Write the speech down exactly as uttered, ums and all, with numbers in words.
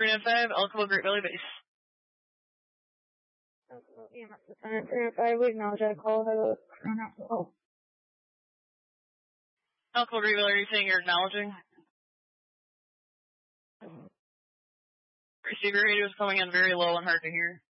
three nine five, Elko, Great Valley Base. three nine five, we acknowledge that call. Hello. Oh. Elko, Great Valley, are you saying you're acknowledging? Receiver radio is coming in very low and hard to hear.